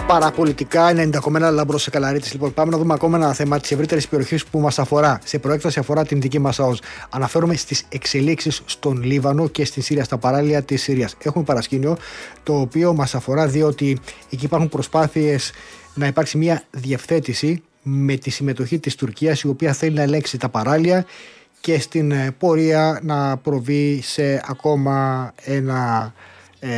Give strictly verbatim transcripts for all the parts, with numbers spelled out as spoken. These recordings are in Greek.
Παραπολιτικά ενενήντα κόμμα ένα Λάμπρος Καλαρίτης. Λοιπόν, πάμε να δούμε ακόμα ένα θέμα της ευρύτερης περιοχής που μας αφορά. Σε προέκταση αφορά την δική μας ΑΟΣ. Αναφέρομαι στις εξελίξεις στον Λίβανο και στην Συρία, στα παράλια της Συρίας. Έχουμε παρασκήνιο το οποίο μας αφορά, διότι εκεί υπάρχουν προσπάθειες να υπάρξει μια διευθέτηση με τη συμμετοχή της Τουρκίας, η οποία θέλει να ελέγξει τα παράλια και στην πορεία να προβεί σε ακόμα ένα ε,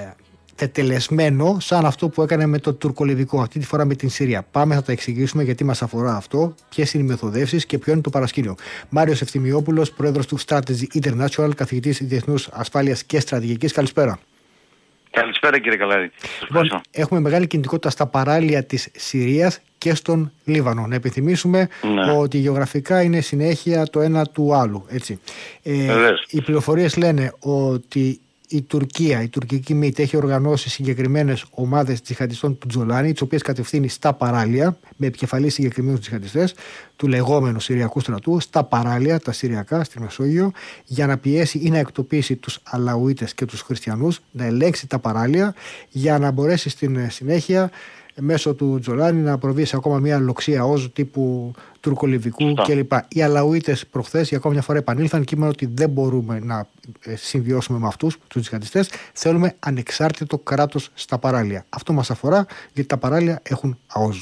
τετελεσμένο σαν αυτό που έκανε με το τουρκολιβικό, αυτή τη φορά με την Συρία. Πάμε, θα τα εξηγήσουμε γιατί μας αφορά αυτό, ποιες είναι οι μεθοδεύσεις και ποιο είναι το παρασκήνιο. Μάριος Ευθυμιόπουλος, πρόεδρος του Strategy International, καθηγητής διεθνούς ασφάλειας και στρατηγικής. Καλησπέρα. Καλησπέρα κύριε Καλαρίτη. Λοιπόν, έχουμε μεγάλη κινητικότητα στα παράλια της Συρίας και στον Λίβανο. Να επιθυμίσουμε ναι. ότι γεωγραφικά είναι συνέχεια το ένα του άλλου. Έτσι. Ε, οι πληροφορίες λένε ότι η Τουρκία, η τουρκική ΜΙΤ έχει οργανώσει συγκεκριμένες ομάδες τζιχαντιστών του Τζολάνι, τις οποίες κατευθύνει στα παράλια, με επικεφαλής συγκεκριμένους τζιχαντιστές του λεγόμενου Συριακού στρατού, στα παράλια, τα Συριακά, στη Μεσόγειο, για να πιέσει ή να εκτοπίσει τους Αλαουίτες και τους Χριστιανούς, να ελέγξει τα παράλια, για να μπορέσει στην συνέχεια μέσω του Τζολάνι να προβεί σε ακόμα μια λοξία ΟΖ τύπου τουρκολιβικού κλπ. Οι Αλαουίτες προχθές για ακόμα μια φορά επανήλθαν και είπαν ότι δεν μπορούμε να συμβιώσουμε με αυτούς τους τζιχαντιστές. Θέλουμε ανεξάρτητο κράτος στα παράλια. Αυτό μας αφορά γιατί τα παράλια έχουν ΑΟΖ.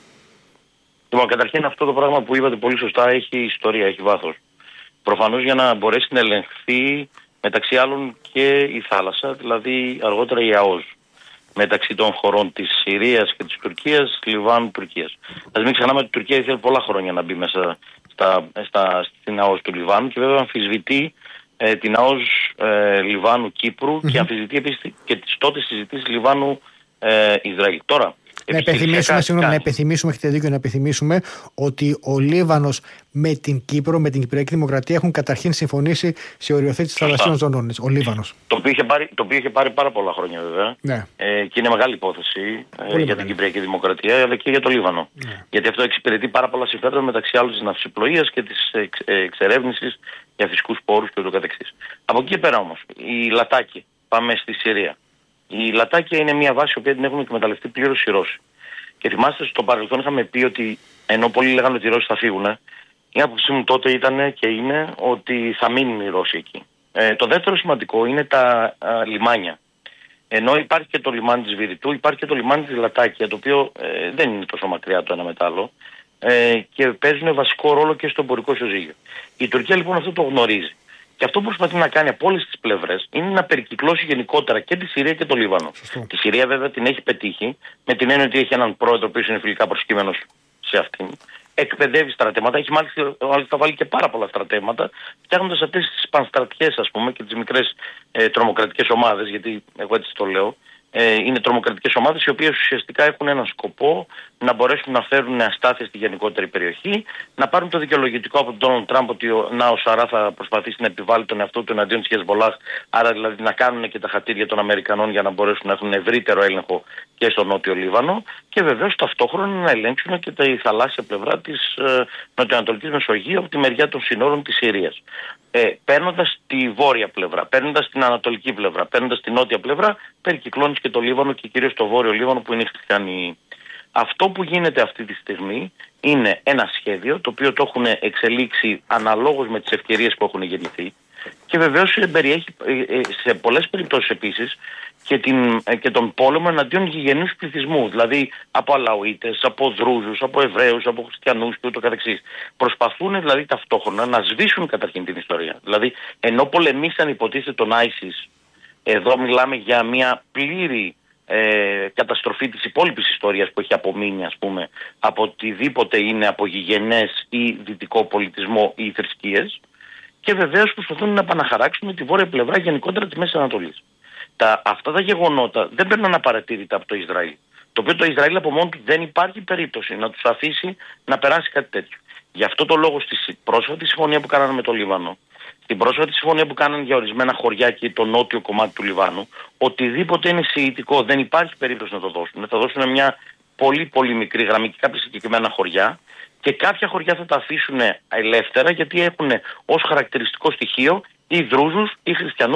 Λοιπόν, καταρχήν αυτό το πράγμα που είπατε πολύ σωστά έχει ιστορία, έχει βάθος. Προφανώς για να μπορέσει να ελεγχθεί μεταξύ άλλων και η θάλασσα, δηλαδή αργότερα η ΑΟΖ. Μεταξύ των χωρών της Συρίας και της Τουρκίας, Λιβάνου, Τουρκίας. Ας μην ξεχνάμε ότι η Τουρκία ήθελε πολλά χρόνια να μπει μέσα στα, στα, στην ΑΟΣ του Λιβάνου και βέβαια αμφισβητεί ε, την ΑΟΣ ε, Λιβάνου Κύπρου mm-hmm. και αμφισβητεί επίσης και τις τότε συζητήσεις Λιβάνου ε, Ισραήλ. Τώρα, να επιθυμίσουμε, συγγνώμη, να επιθυμίσουμε, έχετε δίκιο να επιθυμίσουμε ότι ο Λίβανος με την Κύπρο, με την Κυπριακή Δημοκρατία έχουν καταρχήν συμφωνήσει σε οριοθέτηση θαλασσίων ζωνών. Ο Λίβανος. Το οποίο είχε πάρει, το οποίο είχε πάρει πάρα πολλά χρόνια βέβαια. Ναι. Ε, και είναι μεγάλη υπόθεση ε, για την Κυπριακή Δημοκρατία αλλά και για το Λίβανο. Ναι. Γιατί αυτό εξυπηρετεί πάρα πολλά συμφέροντα μεταξύ άλλων της ναυσιπλοείας και της εξ, εξερεύνησης για φυσικούς πόρους και ούτω καθεξής. Από εκεί και πέρα όμως, η Λατάκη, πάμε στη Συρία. Η Λατάκια είναι μια βάση που την έχουν εκμεταλλευτεί πλήρως οι Ρώσοι. Και θυμάστε, στο παρελθόν είχαμε πει ότι ενώ πολλοί λέγανε ότι οι Ρώσοι θα φύγουν, η άποψή μου τότε ήταν και είναι ότι θα μείνουν οι Ρώσοι εκεί. Ε, το δεύτερο σημαντικό είναι τα α, λιμάνια. Ενώ υπάρχει και το λιμάνι της Βηρητού, υπάρχει και το λιμάνι της Λατάκια, το οποίο ε, δεν είναι τόσο μακριά το ένα με το άλλο ε, και παίζουν βασικό ρόλο και στο εμπορικό ισοζύγιο. Η Τουρκία λοιπόν αυτό το γνωρίζει. Και αυτό που προσπαθεί να κάνει από όλες τις πλευρές είναι να περικυκλώσει γενικότερα και τη Συρία και το Λίβανο. Σωστό. Τη Συρία βέβαια την έχει πετύχει με την έννοια ότι έχει έναν πρόεδρο που είναι φιλικά προσκύμενος σε αυτήν. Εκπαιδεύει στρατεύματα, έχει μάλιστα, μάλιστα βάλει και πάρα πολλά στρατεύματα, φτιάχνοντας αυτές τις πανστρατιές ας πούμε και τις μικρές ε, τρομοκρατικές ομάδες, γιατί εγώ έτσι το λέω. Ε, είναι τρομοκρατικές ομάδες οι οποίες ουσιαστικά έχουν έναν σκοπό να μπορέσουν να φέρουν αστάθεια στη γενικότερη περιοχή, να πάρουν το δικαιολογητικό από τον Ντόναλντ Τραμπ ότι ο Νάο Σαρά θα προσπαθήσει να επιβάλλει τον εαυτό του εναντίον της Χεσμολάχ, άρα δηλαδή να κάνουν και τα χατήρια των Αμερικανών για να μπορέσουν να έχουν ευρύτερο έλεγχο και στο Νότιο Λίβανο και βεβαίως ταυτόχρονα να ελέγξουν και τη θαλάσσια πλευρά της ε, Νοτιοανατολικής Μεσογείου από τη μεριά των συνόρων της Συρίας. Ε, παίρνοντας τη βόρεια πλευρά, παίρνοντας την ανατολική πλευρά, παίρνοντας την νότια πλευρά, περικυκλώνεις και το Λίβανο και κυρίως το βόρειο Λίβανο που είναι οι χριστιανοί. Αυτό που γίνεται αυτή τη στιγμή είναι ένα σχέδιο το οποίο το έχουν εξελίξει αναλόγως με τις ευκαιρίες που έχουν γεννηθεί και βεβαίως περιέχει σε πολλές περιπτώσεις επίσης και, την, και τον πόλεμο εναντίον γηγενούς πληθυσμού, δηλαδή από Αλαουίτες, από Δρούζους, από Εβραίους, από Χριστιανούς και ούτω καθεξής. Προσπαθούν δηλαδή ταυτόχρονα να σβήσουν καταρχήν την ιστορία. Δηλαδή ενώ πολεμήσαν υποτίθεται τον Άισις, εδώ μιλάμε για μια πλήρη ε, καταστροφή της υπόλοιπης ιστορίας που έχει απομείνει ας πούμε από οτιδήποτε είναι από γηγενές ή δυτικό πολιτισμό ή θρησκείες και βεβαίως προσπαθούν να επαναχαράξουν τη βόρεια πλευρά γενικότερα της Μέσης Ανατολής. Τα, αυτά τα γεγονότα δεν παίρνουν απαρατήρητα από το Ισραήλ. Το οποίο το Ισραήλ από μόνο του δεν υπάρχει περίπτωση να τους αφήσει να περάσει κάτι τέτοιο. Γι' αυτό το λόγο στη πρόσφατη συμφωνία που κάνανε με το Λίβανο, στην πρόσφατη συμφωνία που κάνανε για ορισμένα χωριά και το νότιο κομμάτι του Λιβάνου, οτιδήποτε είναι σιητικό δεν υπάρχει περίπτωση να το δώσουν. Θα δώσουν μια πολύ πολύ μικρή γραμμή και κάποια συγκεκριμένα χωριά και κάποια χωριά θα τα αφήσουν ελεύθερα γιατί έχουν ως χαρακτηριστικό στοιχείο ή Δρούζους ή Χριστιανούς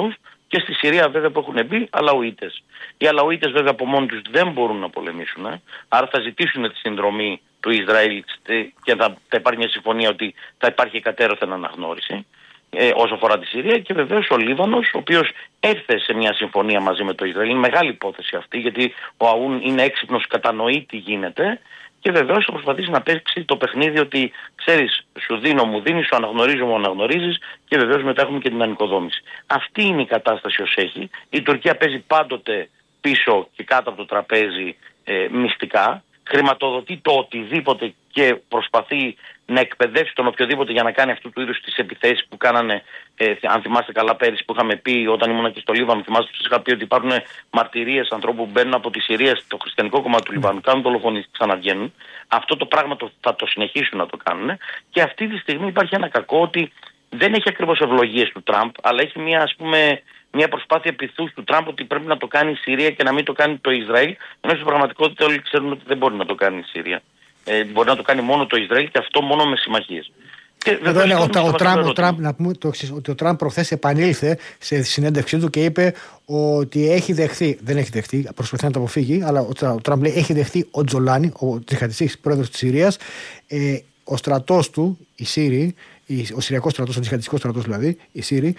Και στη Συρία βέβαια που έχουν μπει Αλαουίτες. Οι Αλαουίτες βέβαια από μόνοι τους δεν μπορούν να πολεμήσουν, ε. άρα θα ζητήσουν τη συνδρομή του Ισραήλ και θα, θα υπάρχει μια συμφωνία ότι θα υπάρχει κατέρωθεν αναγνώριση ε, όσο αφορά τη Συρία, και βεβαίως ο Λίβανος, ο οποίος έρθε σε μια συμφωνία μαζί με το Ισραήλ. Είναι μεγάλη υπόθεση αυτή, γιατί ο Αούν είναι έξυπνος, κατανοεί τι γίνεται και βεβαίως θα προσπαθήσει να παίξει το παιχνίδι ότι ξέρεις, σου δίνω, μου δίνεις, σου αναγνωρίζω, μου αναγνωρίζεις, και βεβαίως μετά έχουμε και την ανοικοδόμηση. Αυτή είναι η κατάσταση ως έχει. Η Τουρκία παίζει πάντοτε πίσω και κάτω από το τραπέζι ε, μυστικά, χρηματοδοτεί το οτιδήποτε και προσπαθεί να εκπαιδεύσει τον οποιοδήποτε για να κάνει αυτού του είδους τις επιθέσεις που κάνανε, ε, αν θυμάστε καλά πέρυσι που είχαμε πει όταν ήμουν και στο Λίβανο, θυμάστε που σας είχα πει ότι υπάρχουν μαρτυρίες ανθρώπων που μπαίνουν από τη Συρία στο χριστιανικό κομμάτι του Λιβάνου, κάνουν δολοφονίες και ξαναβγαίνουν. Αυτό το πράγμα το, θα το συνεχίσουν να το κάνουν, και αυτή τη στιγμή υπάρχει ένα κακό ότι δεν έχει ακριβώς ευλογίες του Τραμπ, αλλά έχει μια, ας πούμε, μια προσπάθεια πειθούς του Τραμπ ότι πρέπει να το κάνει η Συρία και να μην το κάνει το Ισραήλ, ενώ στην πραγματικότητα όλοι ξέρουν ότι δεν μπορεί να το κάνει η Συρία. Ε, μπορεί να το κάνει μόνο το Ισραήλ, και αυτό μόνο με συμμαχίες. Εδώ είναι ο, ο, Τραμπ, ο Τραμπ, να πούμε το εξής, ότι ο Τραμπ προχθές επανήλθε σε συνέντευξή του και είπε ότι έχει δεχθεί, δεν έχει δεχθεί, προσπαθεί να το αποφύγει, αλλά ο, ο Τραμπ λέει έχει δεχθεί ο Τζολάνι, ο τζιχαντιστής πρόεδρος της Συρίας, ε, ο στρατός του, οι Σύριοι, ο Συριακός στρατός, ο τζιχαντιστικός στρατός δηλαδή, οι Σύριοι,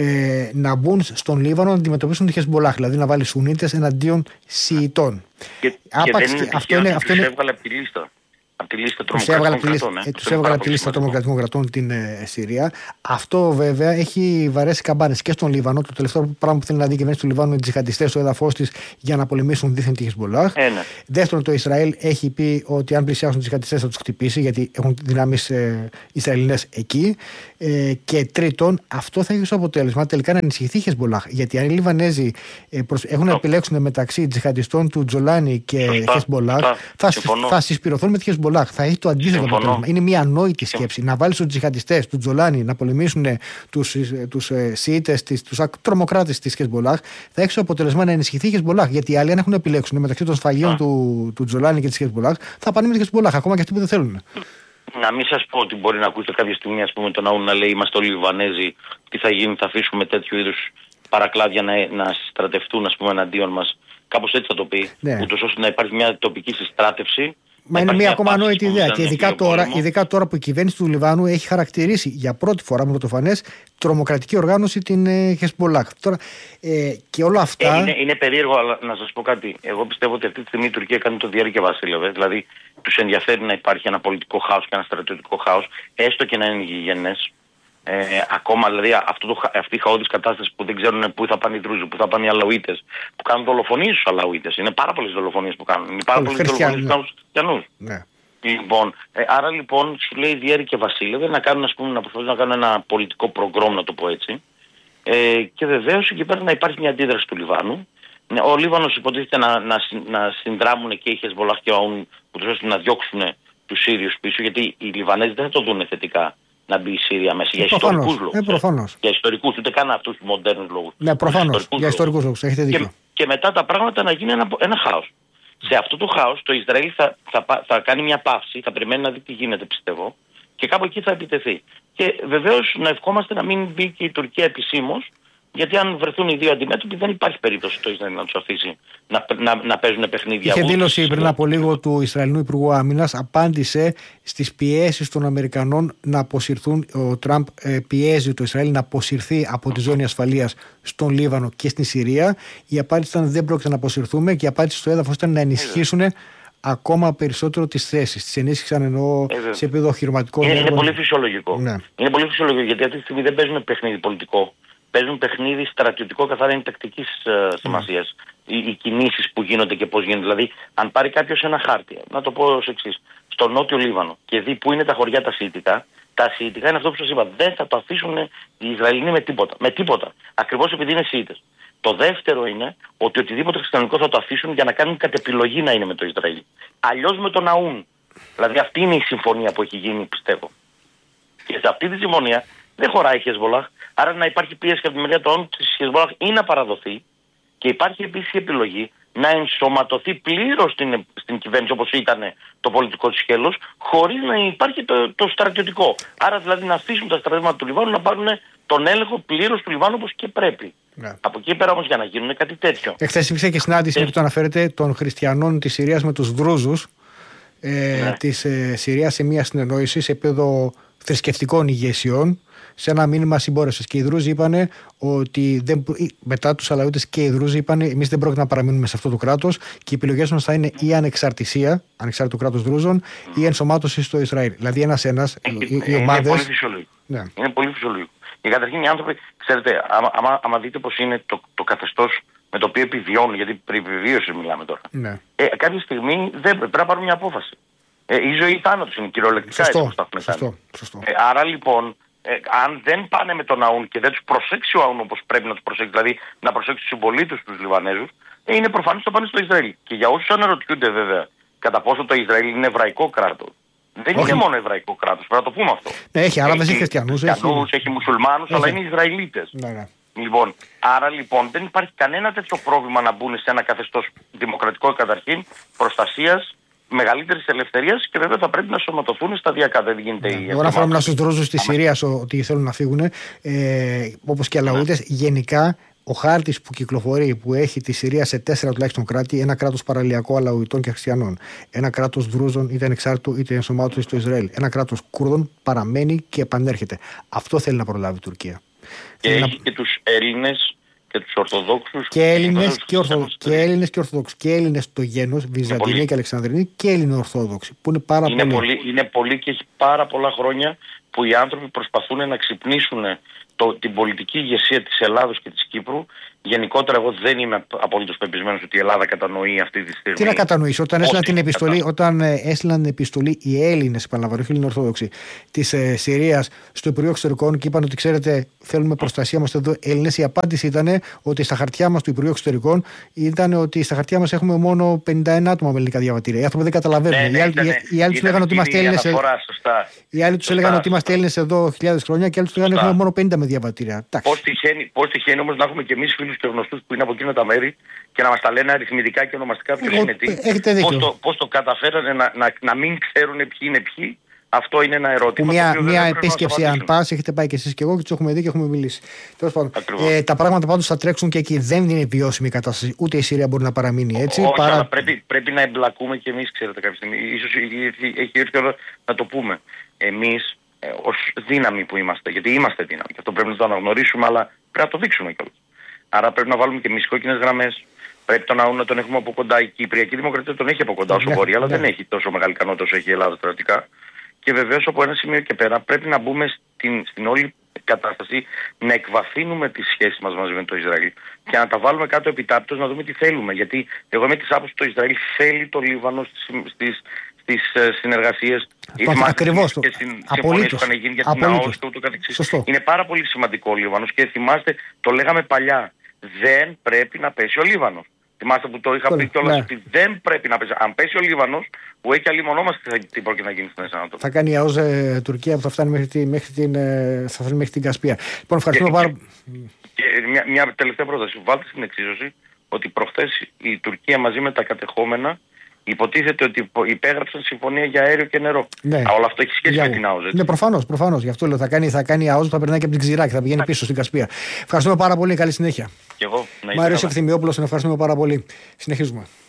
ε, να μπουν στον Λίβανο να αντιμετωπίσουν τη Χεσμπολάχ, δηλαδή να βάλει Σουνίτες εναντίον Σιητών. Και, Άπαξ, και αυτό είναι, αυτό είναι, έβγαλε από τη λίστα. Από τη λίστα τρομοκρατικών κρατών. Ε. Τους έβγαλε από τη λίστα τρομοκρατικών κρατών την ε, Συρία. Αυτό βέβαια έχει βαρέσει καμπάνες και στον Λίβανο. Το τελευταίο πράγμα που θέλει να δει η κυβέρνηση του Λιβάνου είναι τζιχαντιστές στο έδαφος της για να πολεμήσουν δίθεν τη Χεσμπολάχ. Ε, ναι. Δεύτερον, το Ισραήλ έχει πει ότι αν πλησιάσουν τζιχαντιστές θα τους χτυπήσει, γιατί έχουν δυνάμεις ε, Ισραηλινές εκεί. Ε, και τρίτον, αυτό θα έχει ως αποτέλεσμα τελικά να ενισχυθεί η Χεσμπολάχ. Γιατί αν οι Λιβανέζοι ε, προς, έχουν να επιλέξουν μεταξύ τζιχαντιστών του Τζολάνι και Χεσμπολάχ, θα, θα συσπηρωθούν με τη Χεσμπολάχ. Θα έχει το αντίθετο αποτέλεσμα. Είναι μια ανόητη σκέψη να βάλει τους τζιχαντιστές του Τζολάνι να πολεμήσουν τους, τους ε, Σιήτες, τους τρομοκράτες της Χεσμπολάχ. Θα έχει το αποτέλεσμα να ενισχυθεί η Χεσμπολάχ. Γιατί οι άλλοι, αν έχουν να επιλέξουν μεταξύ των σφαγείων του, του Τζολάνι και της Χεσμπολάχ, θα πάνε με τη Χεσμπολάχ, ακόμα και αυτοί που δεν θέλουν. Να μην σας πω ότι μπορεί να ακούσετε κάποια στιγμή, ας πούμε, τον Αούν να λέει είμαστε όλοι Λιβανέζοι, τι θα γίνει, θα αφήσουμε τέτοιου είδους παρακλάδια να, να στρατευτούν, ας πούμε, εναντίον μας. Κάπως έτσι θα το πει, ναι. Ούτως ώστε να υπάρχει μια τοπική συστράτευση. Μα είναι μια ακόμα ανόητη ιδέα. Και ειδικά τώρα, ειδικά τώρα που η κυβέρνηση του Λιβάνου έχει χαρακτηρίσει για πρώτη φορά με πρωτοφανές τρομοκρατική οργάνωση την Χεσμπολάχ. Τώρα, ε, και όλα αυτά. Ε, είναι, είναι περίεργο, αλλά να σας πω κάτι. Εγώ πιστεύω ότι αυτή τη στιγμή η Τουρκία κάνει το διάρκεια βασίλευε. Δηλαδή, τους ενδιαφέρει να υπάρχει ένα πολιτικό χάος και ένα στρατιωτικό χάος, έστω και να είναι γηγενές. Ε, ακόμα δηλαδή αυτό το, αυτή η χαόδης κατάσταση που δεν ξέρουν πού θα πάνε οι Δρούζοι, πού θα πάνε οι Αλαουίτες, που κάνουν δολοφονίες στους Αλαουίτες. Είναι πάρα πολλές δολοφονίες που κάνουν. Είναι πάρα πολλές δολοφονίες που κάνουν στους χριστιανούς. Ναι. Λοιπόν, ε, άρα λοιπόν σου λέει διέρη και βασίλευε να κάνουν, ας πούμε, να προσπαθούν να κάνουν ένα πολιτικό προγκρόμ, να το πω έτσι. Ε, και βεβαίως εκεί πέρα να υπάρχει μια αντίδραση του Λιβάνου. Ο Λίβανος υποτίθεται να, να, να συνδράμουν και οι Χεσμπολάχ και ο Αούν, ώστε να διώξουν τους Σύριους πίσω, γιατί οι Λιβανέζοι δεν θα το δουν θετικά να μπει η Συρία μέσα. Για ιστορικούς λόγους. Ε, προφανώς. Για ιστορικούς, ούτε καν αυτούς τους μοντέρνους λόγους. Ναι, προφανώς. Για ιστορικούς λόγους. Έχετε δίκιο. Και, και μετά τα πράγματα να γίνει ένα, ένα χάος. Mm. Σε αυτό το χάος το Ισραήλ θα, θα, θα, θα κάνει μια παύση, θα περιμένει να δει τι γίνεται, πιστεύω, και κάπου εκεί θα επιτεθεί. Και βεβαίως να ευχόμαστε να μην μπει και η Τουρκία επισήμως, γιατί αν βρεθούν οι δύο αντιμέτωποι δεν υπάρχει περίπτωση το Ισραήλ να τους αφήσει να, να, να παίζουν παιχνίδια. Είχε δήλωση πριν από λίγο του Ισραηλινού Υπουργού Άμυνας, απάντησε στις πιέσεις των Αμερικανών να αποσυρθούν. Ο Τραμπ ε, πιέζει το Ισραήλ να αποσυρθεί από τη ζώνη ασφαλείας στον Λίβανο και στην Συρία. Η απάντηση ήταν δεν πρόκειται να αποσυρθούμε, και η απάντηση στο έδαφος ήταν να ενισχύσουν ακόμα περισσότερο τις θέσεις. Τις ενίσχυσαν εννοώ ε, σε επίπεδο οχυρωματικό. Είναι, είναι πολύ φυσιολογικό. Ναι. Είναι πολύ φυσιολογικό, γιατί αυτή τη στιγμή δεν παίζουν παιχνίδι πολιτικό. Παίζουν παιχνίδι στρατιωτικό, καθαρά είναι τακτικής uh, σημασίας. Mm. Οι, οι κινήσεις που γίνονται και πώς γίνονται. Δηλαδή, αν πάρει κάποιος ένα χάρτη, να το πω ως εξής, στο νότιο Λίβανο και δει που είναι τα χωριά τα Σιητικά, τα Σιητικά είναι αυτό που σας είπα. Δεν θα το αφήσουν οι Ισραηλινοί με τίποτα. Με τίποτα. Ακριβώς επειδή είναι Σιήτες. Το δεύτερο είναι ότι οτιδήποτε χριστιανικό θα το αφήσουν για να κάνουν κατ' επιλογή να είναι με το Ισραήλ. Αλλιώς με τον Αούν. Δηλαδή, αυτή είναι η συμφωνία που έχει γίνει, πιστεύω. Και σε αυτή τη συμφωνία δεν χωράει η Χεσμπολάχ. Άρα να υπάρχει πίεση από τη μεριά του Αούν της Χεσμπολάχ ή να παραδοθεί, και υπάρχει επίσης η επιλογή να ενσωματωθεί πλήρως στην, στην κυβέρνηση όπως ήταν το πολιτικό της σκέλος, χωρίς να υπάρχει το, το στρατιωτικό. Άρα δηλαδή να αφήσουν τα στρατεύματα του Λιβάνου να πάρουν τον έλεγχο πλήρως του Λιβάνου όπως και πρέπει. Ναι. Από εκεί πέρα όμως για να γίνουν κάτι τέτοιο. Εχθές υπήρξε και συνάντηση που το αναφέρετε των χριστιανών της Συρίας με τους Δρούζους ε, ναι. της ε, Συρίας σε μια συνεννόηση σε επίπεδο θρησκευτικών ηγεσιών. Σε ένα μήνυμα συμπόρεσης. Και οι Δρούζοι είπαν ότι δεν, μετά τους Αλαούτες και οι Δρούζοι είπαν εμείς δεν πρόκειται να παραμείνουμε σε αυτό το κράτος και οι επιλογές μας θα είναι η ανεξαρτησία, ανεξάρτητο κράτος Δρούζων, ή η ενσωμάτωση στο Ισραήλ. Δηλαδή ένας-ένας, οι, οι ομάδες. Είναι πολύ φυσιολογικό. Ναι. Είναι πολύ φυσιολογικό. Και καταρχήν οι άνθρωποι, ξέρετε, άμα, άμα, άμα δείτε πως είναι το, το καθεστώς με το οποίο επιβιώνουν, γιατί περί επιβίωσης μιλάμε τώρα. Ναι. Ε, κάποια στιγμή δεν, πρέπει να πάρουν μια απόφαση. Ε, η ζωή ή θάνατος είναι κυριολεκτικά έτσι όπως τα έχουν κάνει. Ε, άρα λοιπόν. Ε, αν δεν πάνε με τον Αούν και δεν τους προσέξει ο Αούν όπως πρέπει να τους προσέξει, δηλαδή να προσέξει τους συμπολίτες τους Λιβανέζους, ε, είναι προφανώς να πάνε στο Ισραήλ. Και για όσους αναρωτιούνται βέβαια κατά πόσο το Ισραήλ είναι εβραϊκό κράτος, δεν Όχι. είναι μόνο εβραϊκό κράτος, πρέπει να το πούμε αυτό. Ναι, έχει άλλα, έχει χριστιανούς, έχει, έχει μουσουλμάνους, αλλά είναι Ισραηλίτες. Ναι, ναι. Λοιπόν, άρα λοιπόν δεν υπάρχει κανένα τέτοιο πρόβλημα να μπουν σε ένα καθεστώς δημοκρατικό καταρχήν, προστασίας, μεγαλύτερης ελευθερίας και βέβαια θα πρέπει να σωματωθούν σταδιακά. Δεν γίνεται η. Εγώ αναφέρομαι στους Δρούζους της Συρίας ότι θέλουν να φύγουν, ε, όπως και Αλαούτες. Γενικά, ο χάρτης που κυκλοφορεί, που έχει τη Συρία σε τέσσερα τουλάχιστον κράτη, ένα κράτος παραλιακό Αλαουιτών και Χριστιανών, ένα κράτος Δρούζων, είτε ανεξάρτητο είτε ενσωμάτωση στο Ισραήλ, ένα κράτος Κούρδων, παραμένει και επανέρχεται. Αυτό θέλει να προλάβει η Τουρκία. Και έχει να... και τους Έλληνες και τους Ορθοδόξους. Και Έλληνες και, ορθο... και Έλληνες και Ορθοδόξους. Και Έλληνες στο γένος, Βυζαντινοί και Αλεξανδρινοί, και Έλληνες Ορθόδοξοι. Που είναι πάρα είναι πολύ. πολύ. Είναι πολύ και έχει πάρα πολλά χρόνια που οι άνθρωποι προσπαθούν να ξυπνήσουν το, την πολιτική ηγεσία της Ελλάδος και της Κύπρου. Γενικότερα, εγώ δεν είμαι απολύτως πεπισμένος ότι η Ελλάδα κατανοεί αυτή τη στιγμή. Τι να κατανοήσει, όταν έστειλαν την επιστολή, κατα... όταν έστειλαν επιστολή οι Έλληνες, επαναλαμβάνω, οι Ορθόδοξοι της ε, Συρίας στο Υπουργείο Εξωτερικών και είπαν ότι ξέρετε, θέλουμε προστασία μας εδώ Έλληνες, η απάντηση ήταν ότι στα χαρτιά μας του Υπουργείου Εξωτερικών ήταν ότι στα χαρτιά μας έχουμε μόνο πενήντα ένα άτομα με ελληνικά διαβατήρια. Οι άνθρωποι δεν καταλαβαίνουν. Ναι, ναι, οι άλλοι, ήτανε, οι άλλοι τους έλεγαν ότι είμαστε Έλληνες. Οι άλλοι τους έλεγαν ότι είμαστε Έλληνες εδώ χιλιάδες χρόνια και άλλοι τους έλεγαν ότι έχουμε μόνο πενήντα με διαβατήρια. Πώς τυχαίνει, τυχαίνει όμως να έχουμε και εμείς φίλους και γνωστούς που είναι από εκείνα τα μέρη και να μας τα λένε αριθμητικά και ονομαστικά ποιος είναι τι. Πώς το, πώς το καταφέρανε να, να, να μην ξέρουν ποιοι είναι ποιοι. Αυτό είναι ένα ερώτημα. Μια, μια επίσκεψη, αν πας, έχετε πάει και εσείς και εγώ και τους έχουμε δει και έχουμε μιλήσει. Ε, τα πράγματα πάντως θα τρέξουν και εκεί. Δεν είναι βιώσιμη η κατάσταση. Ούτε η Συρία μπορεί να παραμείνει έτσι. Όχι, παρά... αλλά πρέπει, πρέπει να εμπλακούμε και εμείς, ξέρετε, κάποια στιγμή. Ίσως έχει έρθει η ώρα να το πούμε. Εμείς, ε, ως δύναμη που είμαστε, γιατί είμαστε δύναμη, και αυτό πρέπει να το αναγνωρίσουμε, αλλά πρέπει να το δείξουμε κιόλας. Άρα πρέπει να βάλουμε και εμείς κόκκινες γραμμές. Πρέπει τον Αούν να τον έχουμε από κοντά. Η Κυπριακή Δημοκρατία τον έχει από κοντά όσο μπορεί, αλλά δεν έχει τόσο μεγάλη ικανότητα όσο έχει η Ελλάδα στρατιωτικά. Και βεβαίως από ένα σημείο και πέρα πρέπει να μπούμε στην, στην όλη κατάσταση να εκβαθύνουμε τις σχέσεις μας μαζί με το Ισραήλ και να τα βάλουμε κάτω επιτάπητος να δούμε τι θέλουμε. Γιατί εγώ είμαι της άποψης ότι το Ισραήλ θέλει το Λίβανο στις, στις, στις συνεργασίες ακριβώς και στις συμφωνίες που έχουν γίνει για την ΑΟΣ και ούτω καθεξής. Είναι πάρα πολύ σημαντικό ο Λίβανος και θυμάστε, το λέγαμε παλιά, δεν πρέπει να πέσει ο Λίβανος. Θυμάστε που το είχα πει κιόλας ναι. ότι δεν πρέπει να πέσει. Αν πέσει ο Λίβανος, που έχει άλλη μονόμαστε τι πρόκειται να γίνει στην Μέση Ανατολή. Θα κάνει η ΑΟΣ ε, Τουρκία που θα φτάνει μέχρι, τη, μέχρι, την, ε, θα φτάνει μέχρι την Κασπία. Λοιπόν, ευχαριστούμε πάρα πολύ. Και, και μια, μια τελευταία πρόταση. Βάλτε στην εξίσωση ότι προχθές η Τουρκία μαζί με τα κατεχόμενα υποτίθεται ότι υπέγραψαν συμφωνία για αέριο και νερό. Ναι. Α, όλο αυτό έχει σχέση για... με την ΑΟΣ. Ναι, προφανώς, προφανώς. Γι' αυτό λέω θα κάνει, θα κάνει η ΑΟΣ που θα περνάει και από την Ξηράκη, θα πηγαίνει πίσω στην Κασπία. Ευχαριστούμε πάρα πολύ. Καλή συνέχεια. Και εγώ. Μάριος Ευθυμιόπουλος, ευχαριστούμε πάρα πολύ. Συνεχίζουμε.